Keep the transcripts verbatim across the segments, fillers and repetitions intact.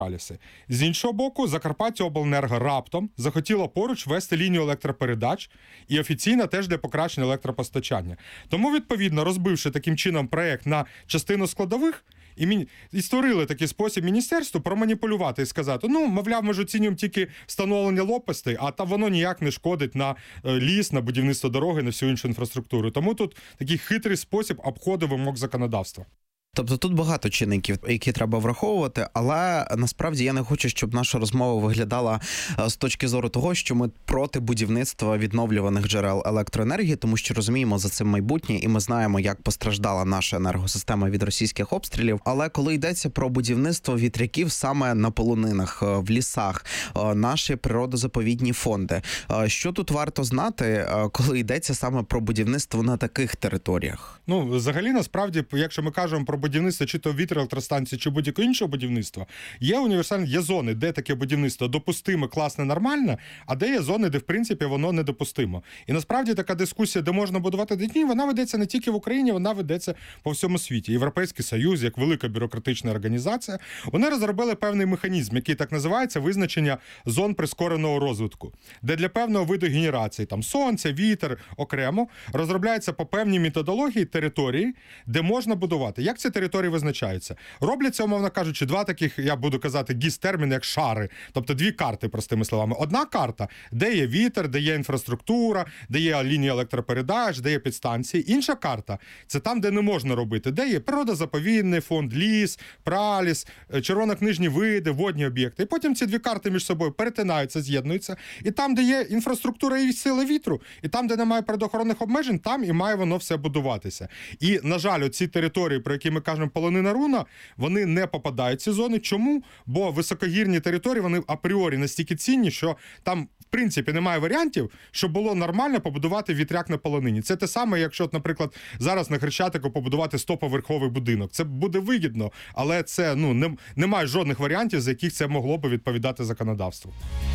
Аліси. З іншого боку, Закарпаттяобленерго раптом захотіло поруч вести лінію електропередач і офіційно теж для покращення електропостачання. Тому, відповідно, розбивши таким чином проєкт на частину складових, і, мі... і створили такий спосіб міністерству проманіпулювати і сказати, ну, мовляв, ми ж оцінюємо тільки встановлення лопастей, а та воно ніяк не шкодить на ліс, на будівництво дороги, на всю іншу інфраструктуру. Тому тут такий хитрий спосіб обходу вимог законодавства. Тобто тут багато чинників, які треба враховувати, але насправді я не хочу, щоб наша розмова виглядала з точки зору того, що ми проти будівництва відновлюваних джерел електроенергії, тому що розуміємо за цим майбутнє, і ми знаємо, як постраждала наша енергосистема від російських обстрілів. Але коли йдеться про будівництво вітряків саме на полонинах, в лісах, наші природозаповідні фонди, що тут варто знати, коли йдеться саме про будівництво на таких територіях? Ну, взагалі, насправді, якщо ми кажемо про будівництво чи то вітроелектростанції, чи будь-якого іншого будівництва, є універсальні, є зони, де таке будівництво допустиме, класне, нормальне, а де є зони, де, в принципі, воно недопустимо. І насправді така дискусія, де можна будувати дитні, вона ведеться не тільки в Україні, вона ведеться по всьому світі. Європейський Союз, як велика бюрократична організація, вони розробили певний механізм, який так називається визначення зон прискореного розвитку, де для певного виду генерації, там сонця, вітер, окремо, розробляється по певній методології території, де можна будувати. Як ці території визначаються? Робляться, умовно кажучи, два таких, я буду казати, гіс-терміни, як шари, тобто дві карти, простими словами. Одна карта, де є вітер, де є інфраструктура, де є лінія електропередач, де є підстанції. Інша карта – це там, де не можна робити, де є природозаповідний фонд, ліс, праліс, червонокнижні види, водні об'єкти. І потім ці дві карти між собою перетинаються, з'єднуються. І там, де є інфраструктура і сила вітру, і там, де немає природоохоронних обмежень, там і має воно все будуватися. І, на жаль, оці території, про які ми кажемо полонина руна, вони не попадають в ці зони. Чому? Бо високогірні території, вони апріорі настільки цінні, що там, в принципі, немає варіантів, щоб було нормально побудувати вітряк на полонині. Це те саме, якщо, наприклад, зараз на Хрещатику побудувати стоповерховий будинок. Це буде вигідно, але це, ну, не, немає жодних варіантів, за яких це могло би відповідати законодавству.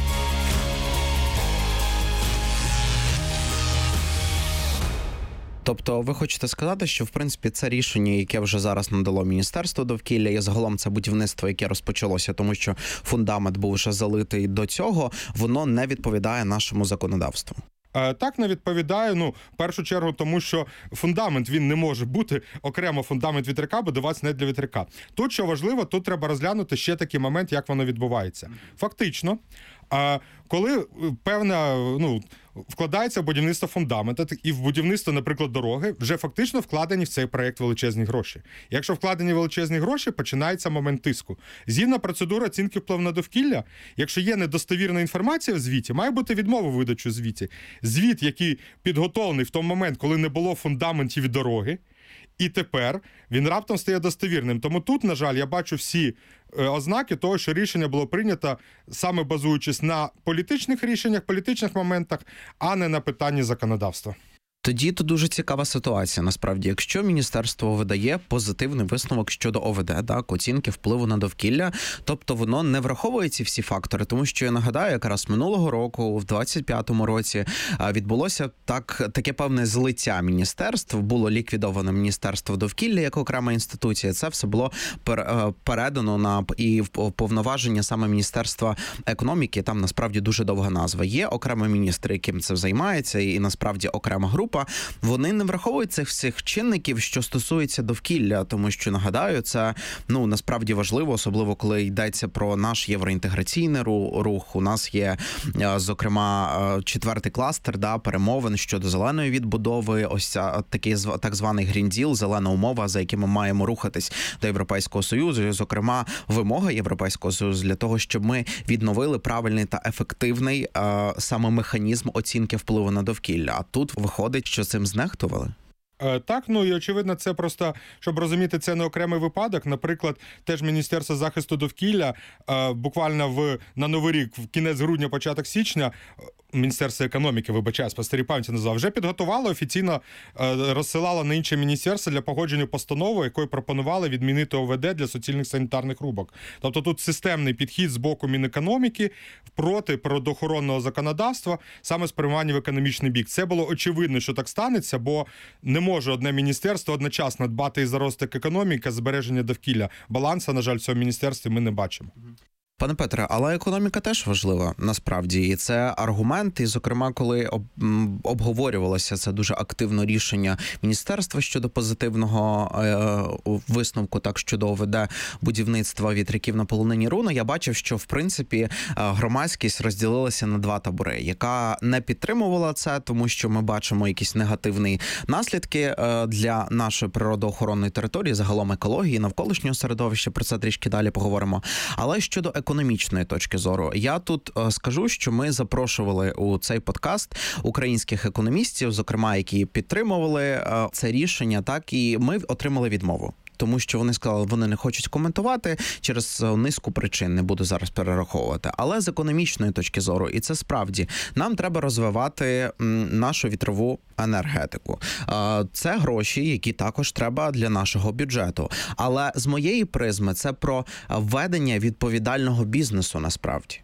Тобто ви хочете сказати, що, в принципі, це рішення, яке вже зараз надало Міністерство довкілля, і загалом це будівництво, яке розпочалося, тому що фундамент був вже залитий до цього, воно не відповідає нашому законодавству? Так, не відповідає, ну, в першу чергу, тому що фундамент, він не може бути окремо фундамент вітряка, будуватися не для вітряка. Тут, що важливо, тут треба розглянути ще такий момент, як воно відбувається. Фактично, коли певна, ну, вкладається в будівництво фундаменту і в будівництво, наприклад, дороги, вже фактично вкладені в цей проєкт величезні гроші. Якщо вкладені величезні гроші, починається момент тиску. Згідно процедури оцінки впливу на довкілля, якщо є недостовірна інформація в звіті, має бути відмова видачу звіті. Звіт, який підготовлений в той момент, коли не було фундаментів і дороги, і тепер він раптом стає достовірним. Тому тут, на жаль, я бачу всі ознаки того, що рішення було прийнято саме базуючись на політичних рішеннях, політичних моментах, а не на питанні законодавства. Тоді тут дуже цікава ситуація, насправді. Якщо міністерство видає позитивний висновок щодо О В Д, так, оцінки впливу на довкілля, тобто воно не враховує ці всі фактори, тому що, я нагадаю, якраз минулого року, в двадцять п'ятому році, відбулося так, таке певне злиття міністерств, було ліквідовано Міністерство довкілля як окрема інституція, це все було передано на і в повноваження саме Міністерства економіки, там насправді дуже довга назва. Є окремий міністр, яким це займається, і насправді окрема група. Вони не враховують цих всіх чинників, що стосується довкілля, тому що, нагадаю, це, ну, насправді важливо, особливо коли йдеться про наш євроінтеграційний рух. У нас є, зокрема, четвертий кластер, да, перемовин щодо зеленої відбудови, ось такий так званий Green Deal, зелена умова, за якими ми маємо рухатись до Європейського Союзу, і, зокрема, вимога Європейського Союзу для того, щоб ми відновили правильний та ефективний саме механізм оцінки впливу на довкілля. А тут виходить, що цим знехтували? Так, ну і очевидно, це просто, щоб розуміти, це не окремий випадок. Наприклад, теж Міністерство захисту довкілля буквально в, на Новий рік, в кінець грудня, початок січня, Міністерство економіки, вибачаюсь, по старій пам'яті назвав, вже підготувало, офіційно розсилало на інше міністерство для погодження постанови, якою пропонували відмінити О В Д для суцільних санітарних рубок. Тобто тут системний підхід з боку Мінекономіки проти природоохоронного законодавства, саме спрямування в економічний бік. Це було очевидно, що так станеться, бо не може одне міністерство одночасно дбати і за розвиток економіки, збереження довкілля. Балансу, на жаль, в цьому міністерстві ми не бачимо. Пане Петре, але економіка теж важлива, насправді. І це аргумент, і, зокрема, коли об, м, обговорювалося це дуже активно рішення міністерства щодо позитивного е, висновку, так, щодо ОВД будівництва вітряків на полонині Руна, я бачив, що, в принципі, е, громадськість розділилася на два табори, яка не підтримувала це, тому що ми бачимо якісь негативні наслідки е, для нашої природоохоронної території, загалом екології, навколишнього середовища, про це трішки далі поговоримо. Але щодо економічної точки зору, я тут е, скажу, що ми запрошували у цей подкаст українських економістів, зокрема, які підтримували е, це рішення, так, і ми отримали відмову. Тому що вони сказали, вони не хочуть коментувати через низку причин, не буду зараз перераховувати. Але з економічної точки зору, і це справді, нам треба розвивати нашу вітрову енергетику. Це гроші, які також треба для нашого бюджету. Але з моєї призми це про ведення відповідального бізнесу насправді.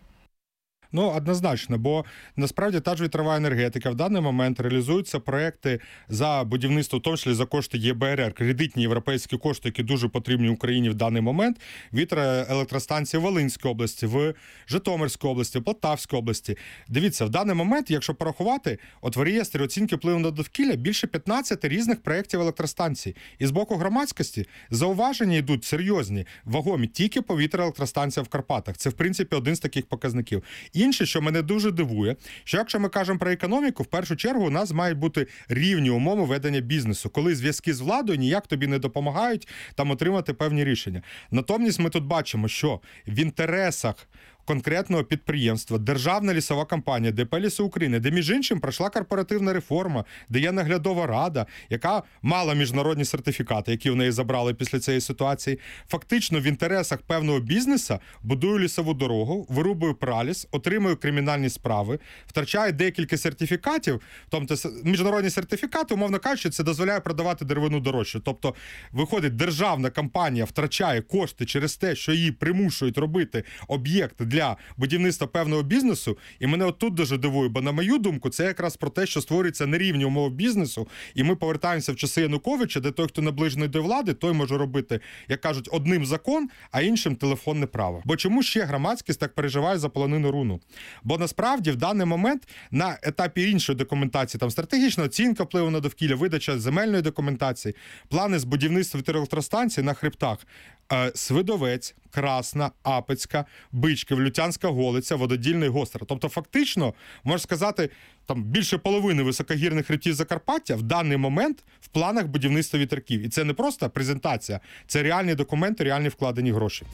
Ну, однозначно, бо насправді та ж вітрова енергетика в даний момент реалізуються проекти за будівництво, в тому числі за кошти Є Б Р Р, кредитні європейські кошти, які дуже потрібні Україні в даний момент, вітроелектростанції в Волинській області, в Житомирській області, в Полтавській області. Дивіться, в даний момент, якщо порахувати, от в реєстрі оцінки впливу на довкілля більше п'ятнадцять різних проєктів електростанцій. І з боку громадськості зауваження йдуть серйозні, вагомі, тільки по вітроелектростанціям в Карпатах. Це, в принципі, один з таких показників. Інше, що мене дуже дивує, що якщо ми кажемо про економіку, в першу чергу у нас мають бути рівні умови ведення бізнесу, коли зв'язки з владою ніяк тобі не допомагають там отримати певні рішення. Натомість ми тут бачимо, що в інтересах конкретного підприємства, Державна лісова компанія, ДП «Ліси України», де, між іншим, пройшла корпоративна реформа, де є наглядова рада, яка мала міжнародні сертифікати, які в неї забрали після цієї ситуації, фактично в інтересах певного бізнесу будує лісову дорогу, вирубує праліс, отримує кримінальні справи, втрачає декілька сертифікатів, тобто міжнародні сертифікати, умовно кажучи, це дозволяє продавати деревину дорожче. Тобто, виходить, державна компанія втрачає кошти через те, що її примушують робити об'єкти для будівництва певного бізнесу, і мене отут дуже дивує, бо, на мою думку, це якраз про те, що створюються нерівні умови бізнесу, і ми повертаємося в часи Януковича, де той, хто наближений до влади, той може робити, як кажуть, одним закон, а іншим телефонне право. Бо чому ще громадськість так переживає за полонину Руну? Бо насправді в даний момент на етапі іншої документації, там стратегічна оцінка впливу на довкілля, видача земельної документації, плани з будівництва вітроелектростанцій на хребтах, Свидовець, Красна, Апецька, Бичків, Лютянська Голиця, Вододільна і Гостра. Тобто фактично, можна сказати, там більше половини високогірних хребтів Закарпаття в даний момент в планах будівництва вітряків. І це не просто презентація, це реальні документи, реальні вкладені гроші.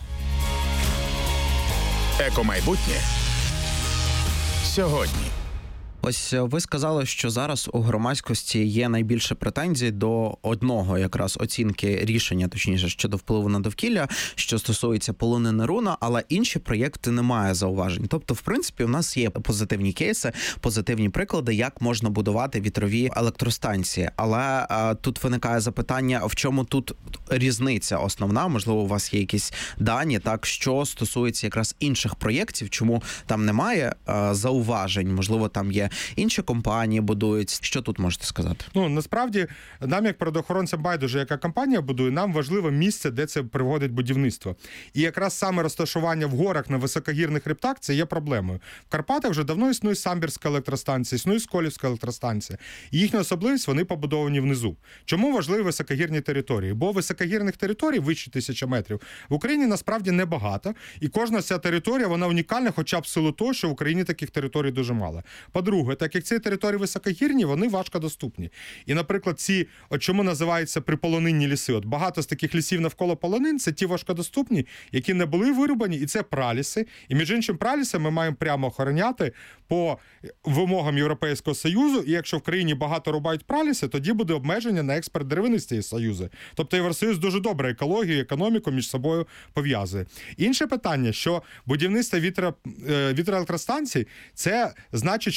Екомайбутнє сьогодні. Ось ви сказали, що зараз у громадськості є найбільше претензій до одного якраз оцінки рішення, точніше, щодо впливу на довкілля, що стосується полонини Руна, але інші проєкти немає зауважень. Тобто, в принципі, у нас є позитивні кейси, позитивні приклади, як можна будувати вітрові електростанції. Але а, тут виникає запитання, в чому тут різниця основна? Можливо, у вас є якісь дані, так, що стосується якраз інших проєктів, чому там немає а, зауважень, можливо, там є інші компанії будують. Що тут можете сказати? Ну, насправді, нам, як природоохоронцям, байдуже, яка компанія будує, нам важливе місце, де це проводить будівництво. І якраз саме розташування в горах на високогірних хребтах – це є проблемою. В Карпатах вже давно існує Самбірська електростанція, існує Сколівська електростанція. І їхня особливість – вони побудовані внизу. Чому важливі високогірні території? Бо високогірних територій, вище тисячі метрів, в Україні насправді небагато. І кожна ця територія, вона унікальна, хоча б в силу того, що в Україні таких територій дуже мало. По-друге, так як ці території високогірні, вони важкодоступні. І, наприклад, ці, от чому називаються приполонинні ліси, от багато з таких лісів навколо полонин, це ті важкодоступні, які не були вирубані, і це праліси. І, між іншим, праліси ми маємо прямо охороняти по вимогам Європейського Союзу, і якщо в країні багато рубають праліси, тоді буде обмеження на експорт деревини з цієї Союзу. Тобто Євросоюз дуже добре екологію, економіку між собою пов'язує. Інше питання, що будівництво вітро, вітроелектростанцій, це значить, що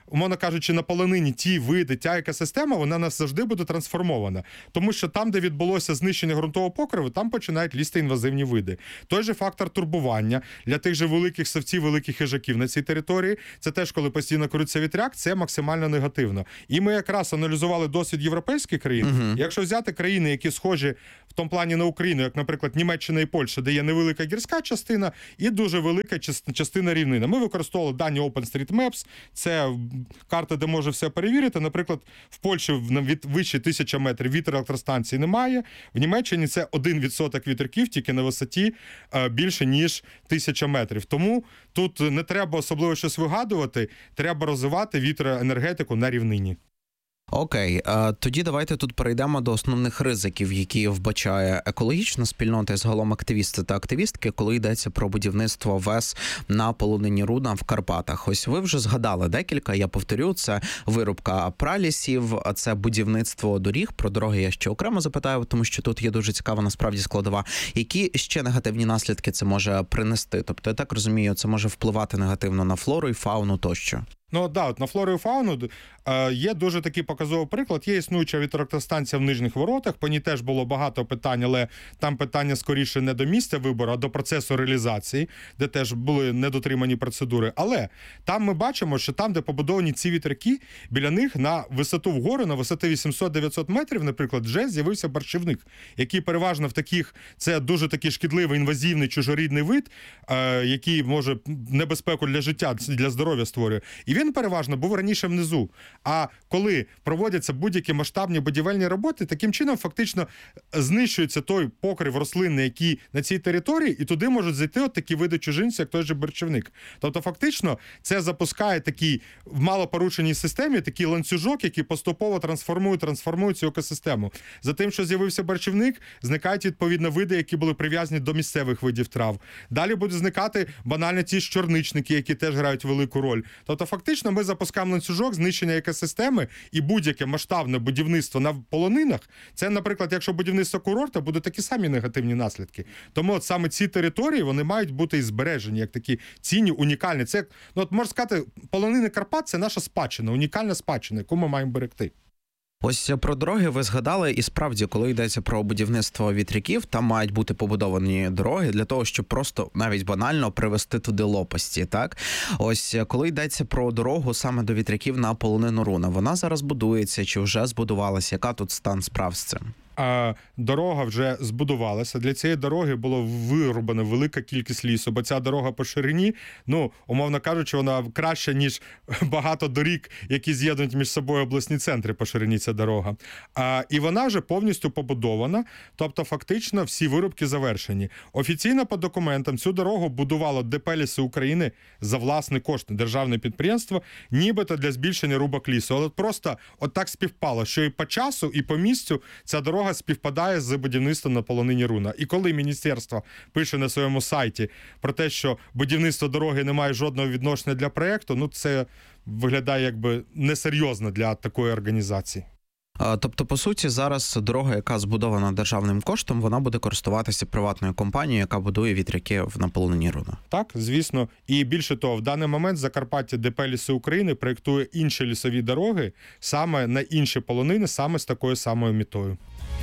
умовно кажучи, на полонині ті види, та екосистема, вона у нас завжди буде трансформована. Тому що там, де відбулося знищення ґрунтового покриву, там починають лізти інвазивні види. Той же фактор турбування для тих же великих савців, великих хижаків на цій території, це теж, коли постійно крутиться вітряк, це максимально негативно. І ми якраз аналізували досвід європейських країн. Uh-huh. Якщо взяти країни, які схожі в тому плані на Україну, як, наприклад, Німеччина і Польща, де є невелика гірська частина і дуже велика частина рівнина. Ми використовували дані OpenStreetMaps, це карта, де може все перевірити. Наприклад, в Польщі від вище тисячі метрів вітроелектростанцій немає, в Німеччині це один відсоток вітряків тільки на висоті більше, ніж тисяча метрів. Тому тут не треба особливо щось вигадувати, треба розвивати вітроенергетику на рівнині. Окей, тоді давайте тут перейдемо до основних ризиків, які вбачає екологічна спільнота і загалом активісти та активістки, коли йдеться про будівництво ВЕС на полонині Руна в Карпатах. Ось ви вже згадали декілька, я повторю, це вирубка пралісів, це будівництво доріг, про дороги я ще окремо запитаю, тому що тут є дуже цікава насправді складова. Які ще негативні наслідки це може принести? Тобто, я так розумію, це може впливати негативно на флору і фауну тощо. Ну, да, от на флору і фауну е, є дуже такий показовий приклад. Є існуюча вітроелектростанція в Нижніх Воротах, по ній теж було багато питань, але там питання скоріше не до місця вибору, а до процесу реалізації, де теж були недотримані процедури. Але там ми бачимо, що там, де побудовані ці вітряки, біля них на висоту вгору, на висоті вісімсот-дев'ятсот метрів, наприклад, вже з'явився борщівник, який переважно в таких, це дуже такий шкідливий, інвазивний, чужорідний вид, е, який може небезпеку для життя, для здоров'я створює. І він переважно був раніше внизу. А коли проводяться будь-які масштабні будівельні роботи, таким чином фактично знищується той покрив рослинний, який на цій території, і туди можуть зайти от такі види чужинців, як той же борщівник. Тобто фактично це запускає такий в малопорушеній системі такий ланцюжок, який поступово трансформує, трансформує цю екосистему. За тим, що з'явився борщівник, зникають відповідно види, які були прив'язані до місцевих видів трав. Далі будуть зникати банально ті ж чорничники, які теж грають велику роль. Тобто фактично ми запускаємо ланцюжок знищення екосистеми, і будь-яке масштабне будівництво на полонинах, це, наприклад, якщо будівництво курорта, будуть такі самі негативні наслідки. Тому от саме ці території, вони мають бути і збережені, як такі цінні, унікальні. Це, ну от можна сказати, полонини Карпат – це наша спадщина, унікальна спадщина, яку ми маємо берегти. Ось про дороги ви згадали, і справді, коли йдеться про будівництво вітряків, там мають бути побудовані дороги для того, щоб просто навіть банально привести туди лопасті, так? Ось коли йдеться про дорогу саме до вітряків на полонину Руна, вона зараз будується чи вже збудувалася? Яка тут стан справ з цим? А дорога вже збудувалася. Для цієї дороги було вирубана велика кількість лісу, бо ця дорога по ширині, ну, умовно кажучи, вона краща, ніж багато доріг, які з'єднують між собою обласні центри по ширині ця дорога. А, і вона вже повністю побудована, тобто фактично всі вирубки завершені. Офіційно по документам цю дорогу будувало ДП «Ліси України» за власний кошт, державне підприємство, нібито для збільшення рубок лісу. Але просто от так співпало, що і по часу, і по місцю ця дорога співпадає з будівництвом на полонині Руна. І коли міністерство пише на своєму сайті про те, що будівництво дороги не має жодного відношення для проєкту, ну це виглядає якби несерйозно для такої організації. Тобто, по суті, зараз дорога, яка збудована державним коштом, вона буде користуватися приватною компанією, яка будує вітряки на полонині Руна. Так, звісно. І більше того, в даний момент Закарпаття ДП «Ліси України» проєктує інші лісові дороги саме на інші полонини, саме з такою самою метою.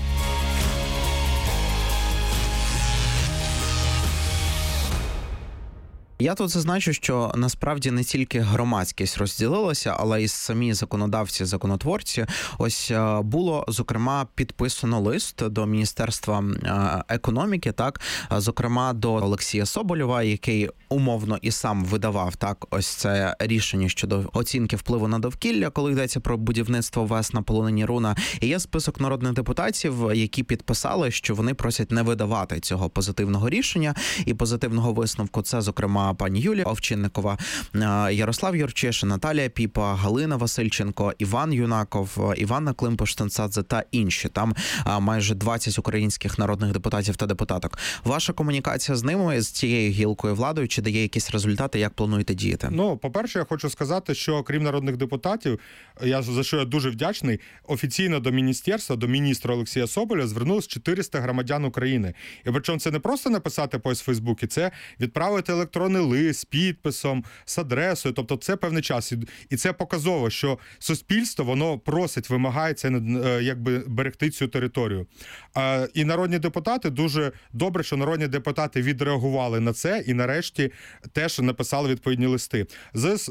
Я тут зазначу, що насправді не тільки громадськість розділилася, але й самі законодавці, законотворці. Ось було, зокрема, підписано лист до Міністерства економіки, так, зокрема, до Олексія Соболєва, який умовно і сам видавав так ось це рішення щодо оцінки впливу на довкілля, коли йдеться про будівництво ВЕС на полонині Руна. І є список народних депутатів, які підписали, що вони просять не видавати цього позитивного рішення і позитивного висновку. Це, зокрема, пані Юлія Овчинникова, Ярослав Юрчишин, Наталія Піпа, Галина Васильченко, Іван Юнаков, Іванна Климпуш-Цинцадзе та інші. Там майже двадцять українських народних депутатів та депутаток. Ваша комунікація з ними, з цією гілкою владою, чи дає якісь результати, як плануєте діяти? Ну, по-перше, я хочу сказати, що крім народних депутатів, я за що я дуже вдячний, офіційно до міністерства, до міністра Олексія Соболя звернулось чотириста громадян України. І причому це не просто написати по Фейсбуці, це відправити електронний електронний лист з підписом, з адресою. Тобто це певний час. І це показово, що суспільство, воно просить, вимагає це, якби берегти цю територію. І народні депутати, дуже добре, що народні депутати відреагували на це і нарешті теж написали відповідні листи. З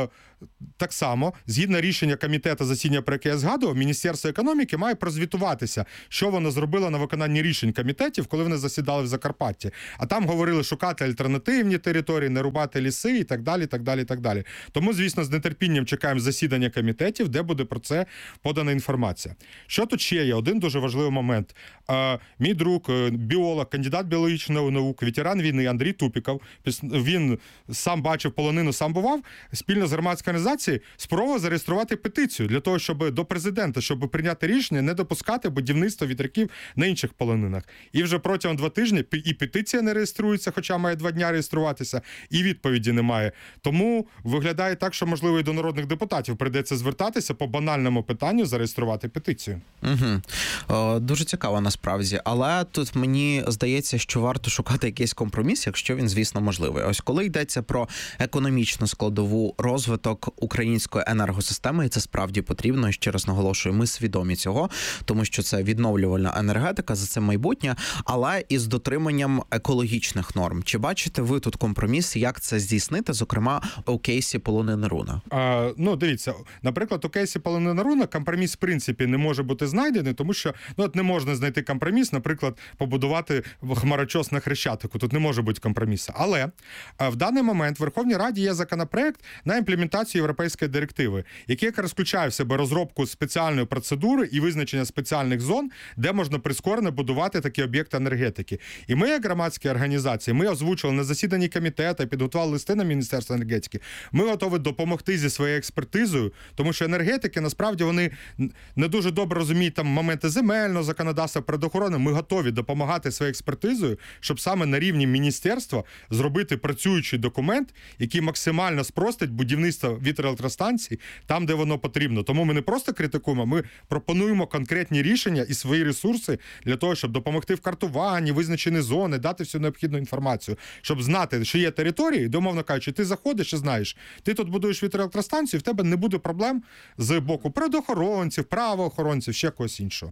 Так само, згідно рішення комітету засідання, про яке я згадував, Міністерство економіки має прозвітуватися, що воно зробило на виконанні рішень комітетів, коли вони засідали в Закарпатті. А там говорили шукати альтернативні території, не рубати ліси і так далі, так далі, так далі. Тому, звісно, з нетерпінням чекаємо засідання комітетів, де буде про це подана інформація. Що тут ще є? Один дуже важливий момент. Мій друг, біолог, кандидат біологічних наук, ветеран війни Андрій Тупіков, він сам бачив полонину, сам бував, спільно з громадською організацією спробував зареєструвати петицію для того, щоб до президента, щоб прийняти рішення не допускати будівництва вітряків на інших полонинах. І вже протягом два тижні і петиція не реєструється, хоча має два дня реєструватися, і відповіді немає. Тому виглядає так, що, можливо, і до народних депутатів прийдеться звертатися по банальному питанню зареєструвати петицію. Угу. О, дуже цікаво насправді. Але тут мені здається, що варто шукати якийсь компроміс, якщо він, звісно, можливий. Ось коли йдеться про економічну складову, розвиток української енергосистеми, і це справді потрібно, і ще раз наголошую, ми свідомі цього, тому що це відновлювальна енергетика, за це майбутнє, але із дотриманням екологічних норм. Чи бачите ви тут компроміс, як це здійснити, зокрема, у кейсі полонини Руна? А, ну, дивіться, наприклад, у кейсі полонини Руна компроміс, в принципі, не може бути знайдений, тому що, ну, от не можна знайти компроміс, наприклад, побудувати хмарочос на Хрещатику. Тут не може бути компромісу. Але в даний момент в Верховній Раді є законопроект на імплементацію європейської директиви, який якраз включає в себе розробку спеціальної процедури і визначення спеціальних зон, де можна прискорено будувати такі об'єкти енергетики. І ми, як громадські організації, ми озвучили на засіданні комітету, підготували листи на Міністерство енергетики. Ми готові допомогти зі своєю експертизою, тому що енергетики, насправді, вони не дуже добре розуміють там моменти земельного законодавства, предохорони. Ми готові допомагати своєю експертизою, щоб саме на рівні міністерства зробити працюючий документ, який максимально спростить будівництво вітроелектростанцій там, де воно потрібно. Тому ми не просто критикуємо, ми пропонуємо конкретні рішення і свої ресурси для того, щоб допомогти в картуванні, визначені зони, дати всю необхідну інформацію, щоб знати, що є території, де, умовно кажучи, ти заходиш і знаєш, ти тут будуєш вітроелектростанцію, в тебе не буде проблем з боку предохоронців, правоохоронців, ще когось іншого.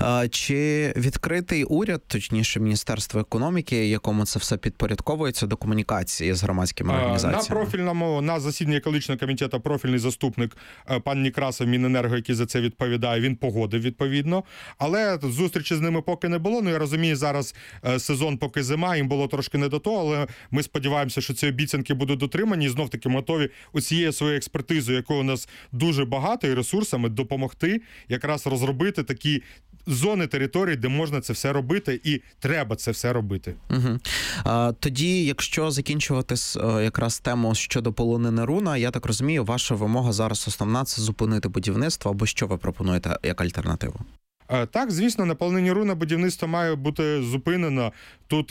Чи відкритий уряд, точніше Міністерство економіки, якому це все підпорядковується, до комунікації з громадськими організаціями? На профільному, на засіданні екологічного комітету профільний заступник пан Некрасов, Міненерго, який за це відповідає, він погодив відповідно. Але зустрічі з ними поки не було. Ну, я розумію, зараз сезон поки зима, їм було трошки не до того, але ми сподіваємося, що ці обіцянки будуть дотримані і знов-таки готові усією своєю експертизою, якої у нас дуже багато, і ресурсами допомогти якраз розробити такі зони території, де можна це все робити, і треба це все робити. Угу. А, тоді, якщо закінчувати якраз тему щодо полонини Руна, я так розумію, ваша вимога зараз основна – це зупинити будівництво, або що ви пропонуєте як альтернативу? Так, звісно, на полонині Руна будівництво має бути зупинено. Тут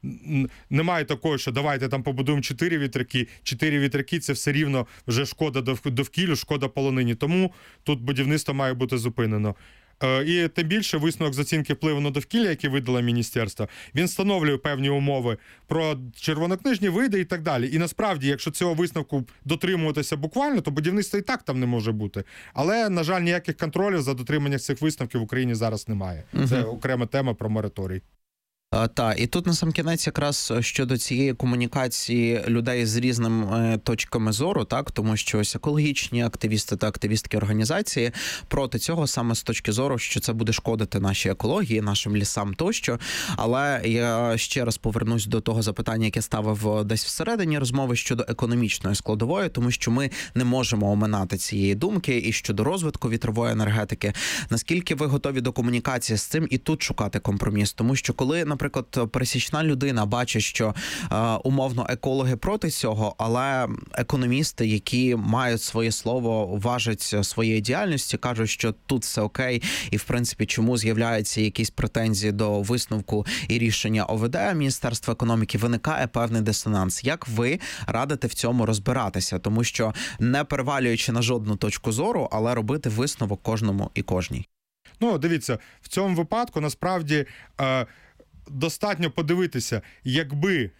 немає такого, що давайте там побудуємо чотири вітряки. Чотири вітряки – це все рівно вже шкода довкіллю, шкода полонині. Тому тут будівництво має бути зупинено. І тим більше висновок з оцінки впливу на довкілля, який видало міністерство, він встановлює певні умови про червонокнижні види і так далі. І насправді, якщо цього висновку дотримуватися буквально, то будівництво і так там не може бути. Але, на жаль, ніяких контролів за дотриманням цих висновків в Україні зараз немає. Це окрема тема про мораторій. Так, і тут насамкінець якраз щодо цієї комунікації людей з різними точками зору, так, тому що ось екологічні активісти та активістки організації проти цього саме з точки зору, що це буде шкодити нашій екології, нашим лісам тощо. Але я ще раз повернусь до того запитання, яке ставив десь всередині розмови щодо економічної складової, тому що ми не можемо оминати цієї думки і щодо розвитку вітрової енергетики. Наскільки ви готові до комунікації з цим і тут шукати компроміс? Тому що коли, наприклад, пересічна людина бачить, що е, умовно екологи проти цього, але економісти, які мають своє слово, важать своєї діяльності, кажуть, що тут все окей, і в принципі, чому з'являються якісь претензії до висновку і рішення О В Д, Міністерства економіки, виникає певний дисонанс. Як ви радите в цьому розбиратися? Тому що не перевалюючи на жодну точку зору, але робити висновок кожному і кожній. Ну, дивіться, в цьому випадку насправді е, достатньо подивитися, якби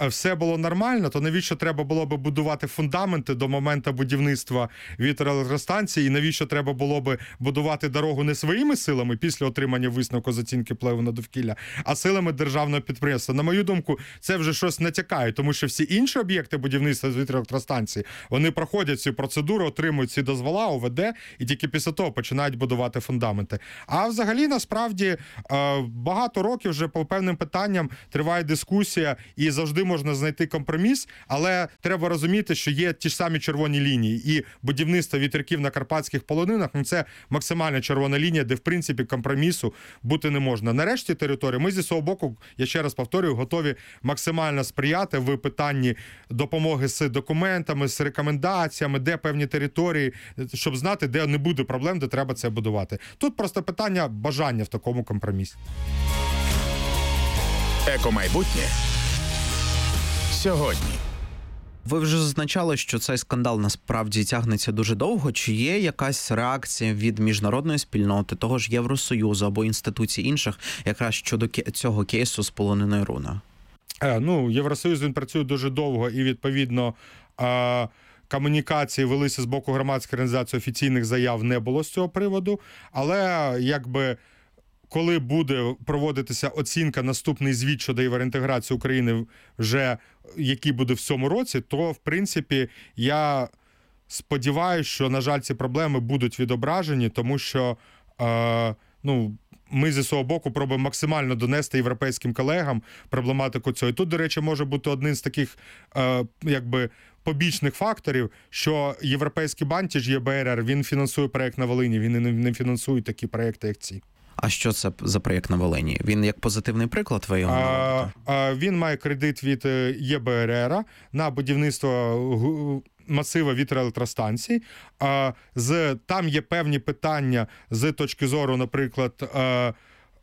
все було нормально, то навіщо треба було би будувати фундаменти до моменту будівництва вітроелектростанції, і навіщо треба було би будувати дорогу не своїми силами після отримання висновку з оцінки впливу на довкілля, а силами державного підприємства? На мою думку, це вже щось натякає, тому що всі інші об'єкти будівництва вітроелектростанції, вони проходять цю процедуру, отримують ці дозвола, ОВД, і тільки після того починають будувати фундаменти. А взагалі, насправді, багато років вже по певним питанням триває дискусія, і завжди можна знайти компроміс, але треба розуміти, що є ті ж самі червоні лінії, і будівництво вітряків на карпатських полонинах, ну це максимальна червона лінія, де, в принципі, компромісу бути не можна. Нарешті території, ми зі свого боку, я ще раз повторюю, готові максимально сприяти в питанні допомоги з документами, з рекомендаціями, де певні території, щоб знати, де не буде проблем, де треба це будувати. Тут просто питання бажання в такому компромісі. Екомайбутнє сьогодні. Ви вже зазначали, що цей скандал насправді тягнеться дуже довго. Чи є якась реакція від міжнародної спільноти, того ж Євросоюзу або інституцій інших, якраз щодо цього кейсу з полониною Руна? Е, ну, Євросоюз, він працює дуже довго і, відповідно, е, комунікації велися з боку громадської організації, офіційних заяв не було з цього приводу, але, якби, коли буде проводитися оцінка, наступний звіт щодо євроінтеграції України вже, який буде в цьому році, то, в принципі, я сподіваюся, що, на жаль, ці проблеми будуть відображені, тому що, е, ну, ми зі свого боку пробуємо максимально донести європейським колегам проблематику цього. І тут, до речі, може бути один з таких, е, якби, побічних факторів, що Європейський банк, ті ж є Б Р Р, він фінансує проєкт на Волині, він не, не фінансує такі проєкти, як ці. А що це за проєкт на Волині? Він як позитивний приклад ви його наводите? А, він має кредит від Є Б Р Р на будівництво масива вітроелектростанцій. А, з, там є певні питання з точки зору, наприклад, а,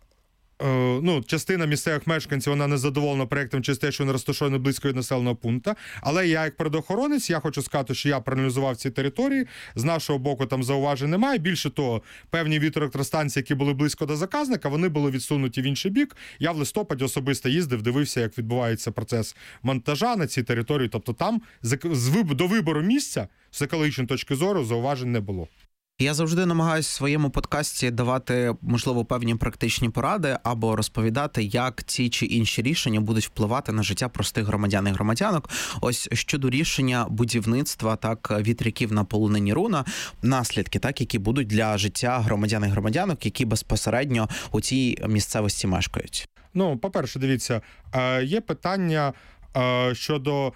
ну, частина місцевих мешканців, вона не задоволена проєктом через те, що він розташований близько від населеного пункту. Але я, як природоохоронець, я хочу сказати, що я проаналізував ці території. З нашого боку там зауважень немає. Більше того, певні вітроелектростанції, які були близько до заказника, вони були відсунуті в інший бік. Я в листопаді особисто їздив, дивився, як відбувається процес монтажа на цій території. Тобто там до вибору місця з екологічної точки зору зауважень не було. Я завжди намагаюся в своєму подкасті давати, можливо, певні практичні поради або розповідати, як ці чи інші рішення будуть впливати на життя простих громадян і громадянок. Ось щодо рішення будівництва так вітряків на полонині Руна, наслідки, так, які будуть для життя громадян і громадянок, які безпосередньо у цій місцевості мешкають. Ну, по-перше, дивіться, є питання щодо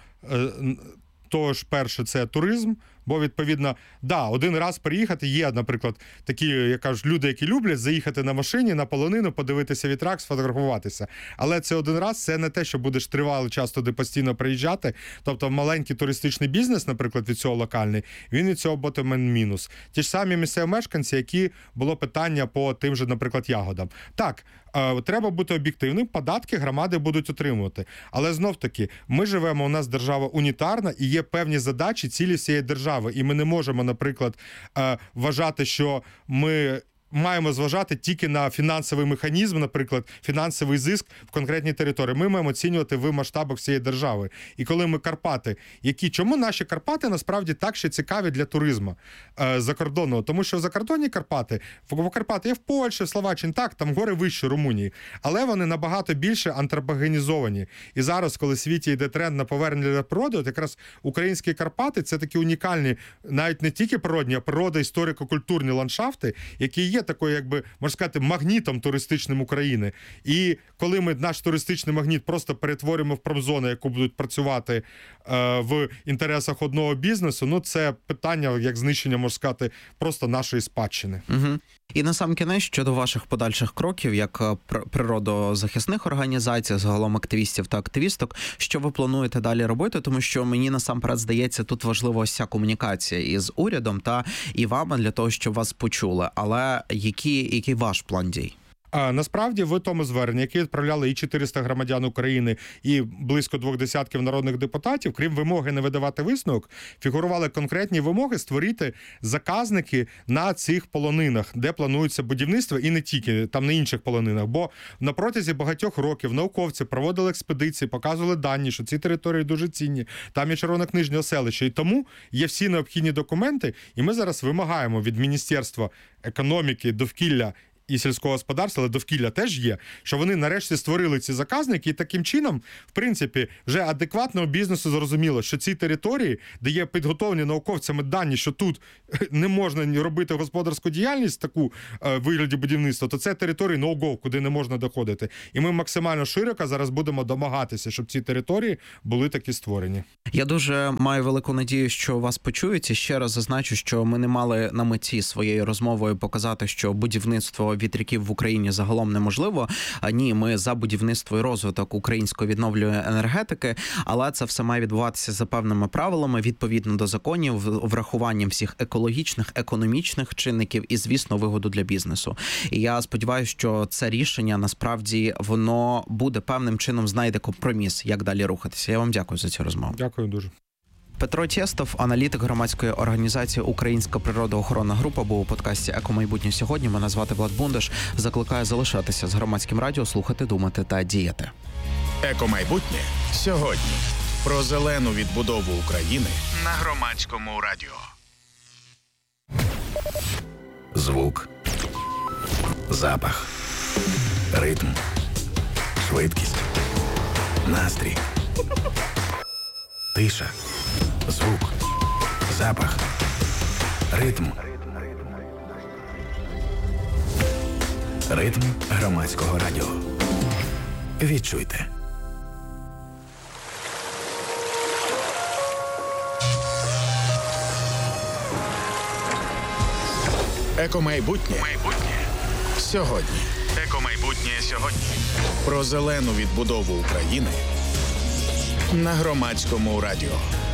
того ж, перше, це туризм. Бо, відповідно, да, один раз приїхати, є, наприклад, такі, я кажу, люди, які люблять заїхати на машині, на полонину, подивитися вітрак, сфотографуватися. Але це один раз, це не те, що будеш тривалий час туди постійно приїжджати. Тобто маленький туристичний бізнес, наприклад, від цього локальний, він від цього буде мінус. Ті ж самі місцеві мешканці, які було питання по тим же, наприклад, ягодам. Так, е, треба бути об'єктивним, податки громади будуть отримувати. Але знов-таки, ми живемо, у нас держава унітарна і є певні задачі, цілі всієї держави. І ми не можемо, наприклад, вважати, що ми маємо зважати тільки на фінансовий механізм, наприклад, фінансовий зиск в конкретній території. Ми маємо оцінювати в масштабах всієї держави. І коли ми Карпати, які, чому наші Карпати насправді так ще цікаві для туризму е, закордонного? Тому що закордонні Карпати, в Карпати є в Польщі, в Словаччині, так, там гори вище Румунії, але вони набагато більше антропогенізовані. І зараз, коли в світі йде тренд на повернення до природи, от якраз українські Карпати – це такі унікальні, навіть не тільки природні, а природа, історико-культурні ландшафти, які є такою, якби, можна сказати, магнітом туристичним України. І коли ми наш туристичний магніт просто перетворюємо в промзону, яку будуть працювати е, в інтересах одного бізнесу, ну це питання, як знищення, можна сказати, просто нашої спадщини. Угу. І насамкінець, щодо ваших подальших кроків, як природозахисних організацій, загалом активістів та активісток, що ви плануєте далі робити? Тому що мені насамперед здається, тут важлива ось ця комунікація із урядом та і вами для того, щоб вас почули. Але які, який ваш план дій? А, насправді, в тому зверненні, яке відправляли і чотириста громадян України, і близько двох десятків народних депутатів, крім вимоги не видавати висновок, фігурували конкретні вимоги створити заказники на цих полонинах, де планується будівництво, і не тільки, там на інших полонинах. Бо на протязі багатьох років науковці проводили експедиції, показували дані, що ці території дуже цінні, там є червонокнижні оселища, і тому є всі необхідні документи, і ми зараз вимагаємо від Міністерства економіки, довкілля і сільського господарства, але довкілля теж є, що вони нарешті створили ці заказники, і таким чином, в принципі, вже адекватного бізнесу зрозуміло, що ці території, де є підготовлені науковцями дані, що тут не можна робити господарську діяльність, таку е, вигляді будівництва, то це території no-go, куди не можна доходити. І ми максимально широко зараз будемо домагатися, щоб ці території були такі створені. Я дуже маю велику надію, що вас почують. І ще раз зазначу, що ми не мали на меті своєю розмовою показати, що будівництво вітряків в Україні загалом неможливо. А ні, ми за будівництво і розвиток української відновлювальної енергетики, але це все має відбуватися за певними правилами, відповідно до законів, врахуванням всіх екологічних, економічних чинників і, звісно, вигоду для бізнесу. І я сподіваюся, що це рішення, насправді, воно буде певним чином знайде компроміс, як далі рухатися. Я вам дякую за цю розмову. Дякую дуже. Петро Тєстов, аналітик громадської організації «Українська природоохоронна група», був у подкасті «Екомайбутнє сьогодні». Мене звати Влад Бундаш. Закликаю залишатися з громадським радіо, слухати, думати та діяти. «Екомайбутнє сьогодні». Про зелену відбудову України на Громадському радіо. Звук. Запах. Ритм. Швидкість. Настрій. Тиша. Звук. Запах. Ритм. Ритм Громадського радіо. Відчуйте. Екомайбутнє. Майбутнє. Сьогодні. Екомайбутнє сьогодні. Про зелену відбудову України на Громадському радіо.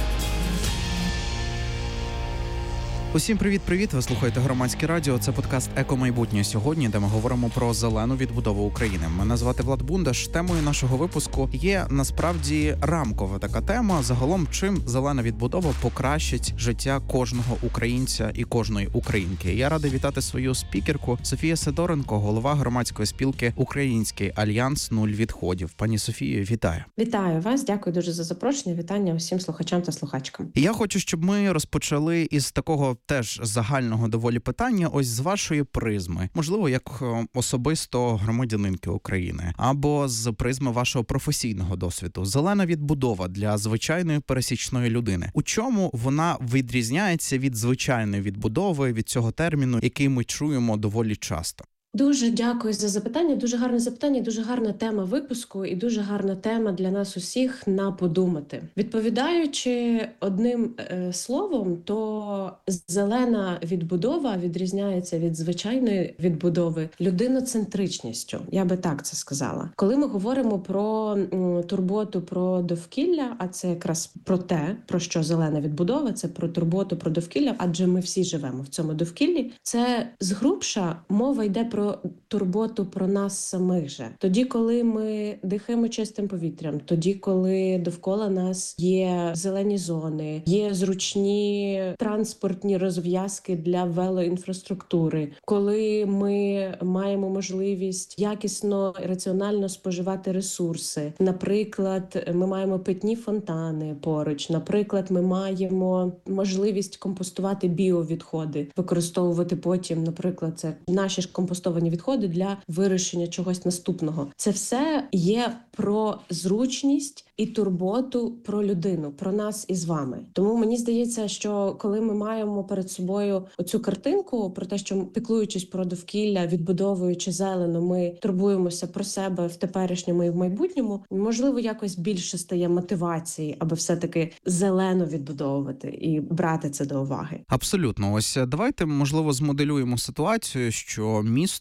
Усім привіт-привіт! Ви слухаєте Громадське радіо. Це подкаст «Екомайбутнє сьогодні», де ми говоримо про зелену відбудову України. Мене звати Влад Бундаш. Темою нашого випуску є насправді рамкова така тема. Загалом, чим зелена відбудова покращить життя кожного українця і кожної українки. Я радий вітати свою спікерку Софія Сидоренко, голова громадської спілки «Український альянс нуль відходів». Пані Софію, вітаю. Вітаю вас, дякую дуже за запрошення. Вітання усім слухачам та слухачкам. Я хочу, щоб ми розпочали із такого теж загального доволі питання, ось з вашої призми, можливо, як особисто громадянинки України, або з призми вашого професійного досвіду. Зелена відбудова для звичайної пересічної людини. У чому вона відрізняється від звичайної відбудови, від цього терміну, який ми чуємо доволі часто? Дуже дякую за запитання. Дуже гарне запитання, дуже гарна тема випуску і дуже гарна тема для нас усіх на подумати. Відповідаючи одним е, словом, то зелена відбудова відрізняється від звичайної відбудови людиноцентричністю. Я би так це сказала. Коли ми говоримо про м, турботу про довкілля, а це якраз про те, про що зелена відбудова, це про турботу про довкілля, адже ми всі живемо в цьому довкіллі. Це згрубша мова йде про Про турботу про нас самих же. Тоді, коли ми дихаємо чистим повітрям, тоді, коли довкола нас є зелені зони, є зручні транспортні розв'язки для велоінфраструктури, коли ми маємо можливість якісно, раціонально споживати ресурси. Наприклад, ми маємо питні фонтани поруч, наприклад, ми маємо можливість компостувати біовідходи, використовувати потім, наприклад, це наші ж компостовані відходи для вирощення чогось наступного. Це все є про зручність і турботу про людину, про нас із вами. Тому мені здається, що коли ми маємо перед собою оцю картинку про те, що піклуючись про довкілля, відбудовуючи зелено, ми турбуємося про себе в теперішньому і в майбутньому, можливо, якось більше стає мотивації, аби все-таки зелено відбудовувати і брати це до уваги. Абсолютно. Ось давайте, можливо, змоделюємо ситуацію, що місто чи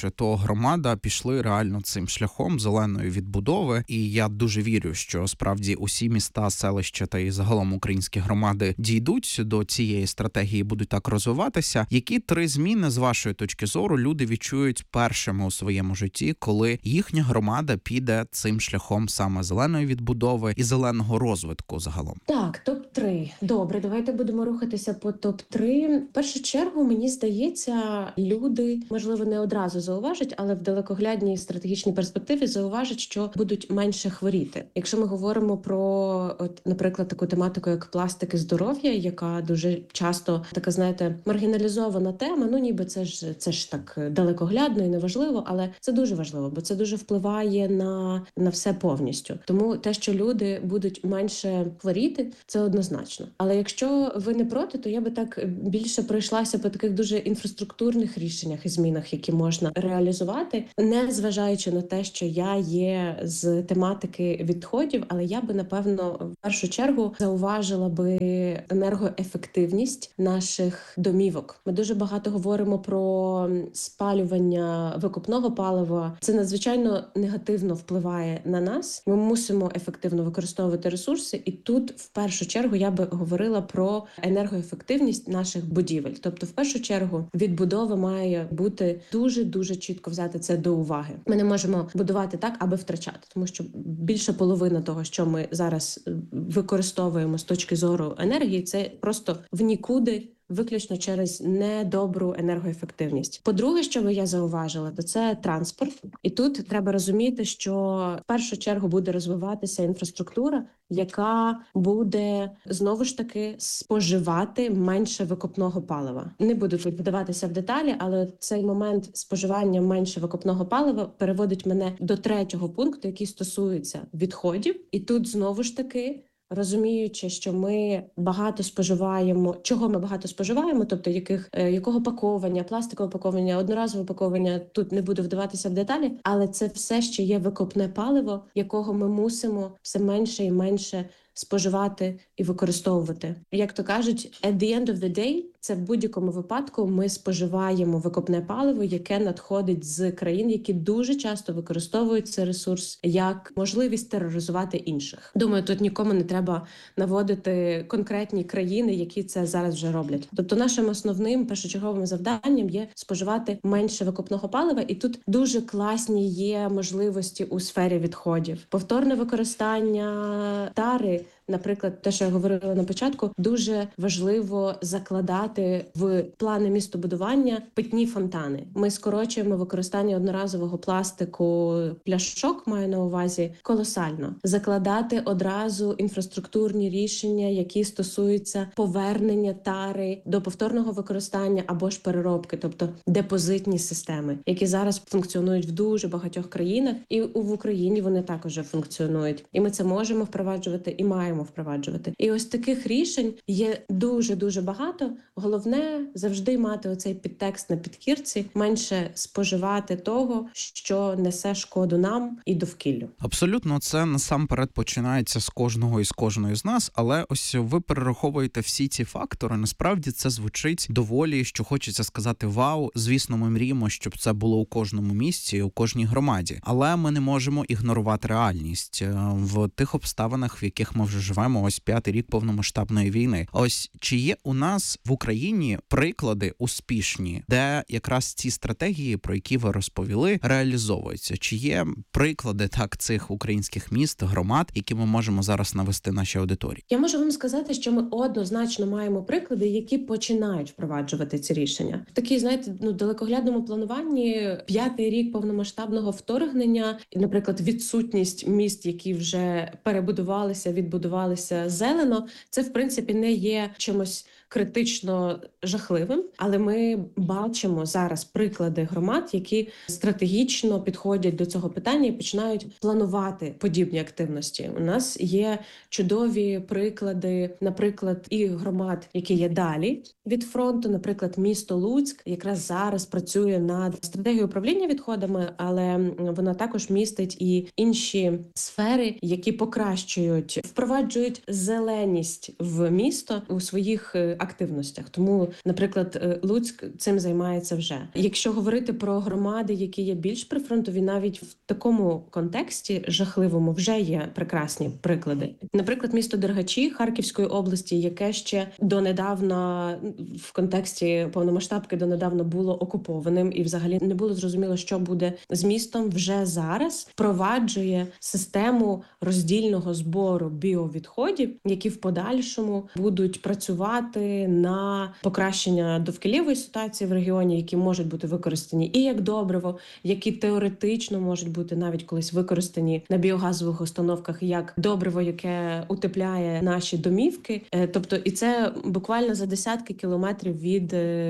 більше, то громада пішли реально цим шляхом зеленої відбудови. І я дуже вірю, що справді усі міста, селища та і загалом українські громади дійдуть до цієї стратегії, будуть так розвиватися. Які три зміни, з вашої точки зору, люди відчують першими у своєму житті, коли їхня громада піде цим шляхом саме зеленої відбудови і зеленого розвитку загалом? Так, топ три. Добре, давайте будемо рухатися по топ три. В першу чергу, мені здається, люди, можливо, не одразу зауважать, але в далекоглядній стратегічній перспективі зауважать, що будуть менше хворіти. Якщо ми говоримо про, от, наприклад, таку тематику, як пластик і здоров'я, яка дуже часто така, знаєте, маргіналізована тема, ну ніби це ж це ж так далекоглядно і неважливо, але це дуже важливо, бо це дуже впливає на, на все повністю. Тому те, що люди будуть менше хворіти, це однозначно. Але якщо ви не проти, то я би так більше пройшлася по таких дуже інфраструктурних рішеннях і змінах, які можна реалізувати, не зважаючи на те, що я є з тематики відходів, але я би, напевно, в першу чергу зауважила би енергоефективність наших домівок. Ми дуже багато говоримо про спалювання викопного палива. Це надзвичайно негативно впливає на нас. Ми мусимо ефективно використовувати ресурси, і тут в першу чергу я би говорила про енергоефективність наших будівель. Тобто, в першу чергу, відбудова має бути дуже-дуже чітко взяти це до уваги. Ми не можемо будувати так, аби втрачати, тому що більша половина того, що ми зараз використовуємо з точки зору енергії, це просто в нікуди, виключно через недобру енергоефективність. По-друге, що би я зауважила, то це транспорт. І тут треба розуміти, що в першу чергу буде розвиватися інфраструктура, яка буде, знову ж таки, споживати менше викопного палива. Не буду тут вдаватися в деталі, але цей момент споживання менше викопного палива переводить мене до третього пункту, який стосується відходів. І тут, знову ж таки, розуміючи, що ми багато споживаємо, чого ми багато споживаємо, тобто яких, якого паковання, пластикове паковання, одноразове паковання, тут не буду вдаватися в деталі, але це все ще є викопне паливо, якого ми мусимо все менше і менше споживати і використовувати. Як то кажуть, at the end of the day, це в будь-якому випадку ми споживаємо викопне паливо, яке надходить з країн, які дуже часто використовують цей ресурс як можливість тероризувати інших. Думаю, тут нікому не треба наводити конкретні країни, які це зараз вже роблять. Тобто нашим основним першочерговим завданням є споживати менше викопного палива, і тут дуже класні є можливості у сфері відходів. Повторне використання тари, наприклад, те, що я говорила на початку, дуже важливо закладати в плани містобудування питні фонтани. Ми скорочуємо використання одноразового пластику, пляшок, маю на увазі, колосально. Закладати одразу інфраструктурні рішення, які стосуються повернення тари до повторного використання або ж переробки, тобто депозитні системи, які зараз функціонують в дуже багатьох країнах, і в Україні вони також функціонують. І ми це можемо впроваджувати і маємо впроваджувати. І ось таких рішень є дуже-дуже багато. Головне завжди мати оцей підтекст на підкірці, менше споживати того, що несе шкоду нам і довкіллю. Абсолютно, це насамперед починається з кожного і з кожної з нас, але ось ви перераховуєте всі ці фактори. Насправді це звучить доволі, що хочеться сказати вау. Звісно, ми мріємо, щоб це було у кожному місці, у кожній громаді. Але ми не можемо ігнорувати реальність в тих обставинах, в яких ми вже живемо ось п'ятий рік повномасштабної війни. Ось чи є у нас в Україні приклади успішні, де якраз ці стратегії, про які ви розповіли, реалізовуються? Чи є приклади так цих українських міст, громад, які ми можемо зараз навести нашій аудиторії? Я можу вам сказати, що ми однозначно маємо приклади, які починають впроваджувати ці рішення. В такій, знаєте, ну, далекоглядному плануванні п'ятий рік повномасштабного вторгнення, наприклад, відсутність міст, які вже перебудувалися, відбудувалися зелено, це, в принципі, не є чимось критично жахливим, але ми бачимо зараз приклади громад, які стратегічно підходять до цього питання і починають планувати подібні активності. У нас є чудові приклади, наприклад, і громад, які є далі від фронту, наприклад, місто Луцьк якраз зараз працює над стратегією управління відходами, але вона також містить і інші сфери, які покращують впровадження впроваджують зеленість в місто у своїх е, активностях. Тому, наприклад, е, Луцьк цим займається вже. Якщо говорити про громади, які є більш прифронтові, навіть в такому контексті жахливому вже є прекрасні приклади. Наприклад, місто Дергачі Харківської області, яке ще донедавна в контексті повномасштабки донедавна було окупованим і взагалі не було зрозуміло, що буде з містом, вже зараз впроваджує систему роздільного збору біовідходів, які в подальшому будуть працювати на покращення довкіллєвої ситуації в регіоні, які можуть бути використані і як добриво, які теоретично можуть бути навіть колись використані на біогазових установках як добриво, яке утепляє наші домівки. Тобто, і це буквально за десятки кілометрів від,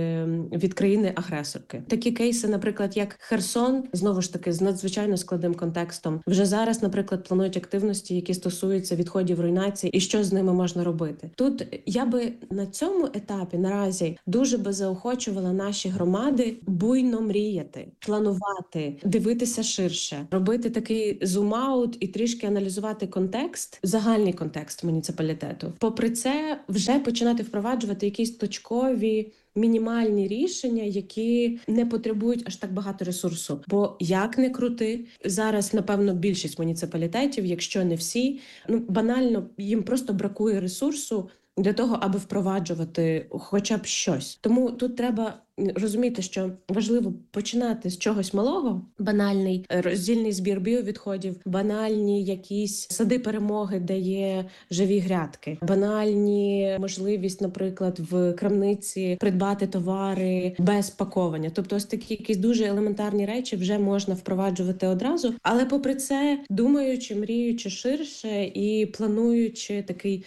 від країни-агресорки. Такі кейси, наприклад, як Херсон, знову ж таки, з надзвичайно складним контекстом. Вже зараз, наприклад, планують активності, які стосуються відходів руйнації і що з ними можна робити. Тут я би на цьому етапі наразі дуже би заохочувала наші громади буйно мріяти, планувати, дивитися ширше, робити такий зум-аут і трішки аналізувати контекст, загальний контекст муніципалітету. Попри це, вже починати впроваджувати якісь точкові мінімальні рішення, які не потребують аж так багато ресурсу. Бо як не крути, зараз, напевно, більшість муніципалітетів, якщо не всі, ну банально їм просто бракує ресурсу для того, аби впроваджувати хоча б щось. Тому тут треба розуміти, що важливо починати з чогось малого, банальний роздільний збір біовідходів, банальні якісь сади перемоги, де є живі грядки, банальні можливість, наприклад, в крамниці придбати товари без паковання. Тобто ось такі якісь дуже елементарні речі вже можна впроваджувати одразу. Але попри це, думаючи, мріючи ширше і плануючи такий